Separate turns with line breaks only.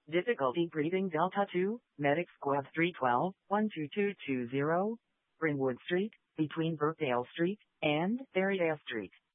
Difficulty breathing Delta 2, Medic Squad 312, 12220, Brynwood Street, between Brookdale Street and Ferrydale Street.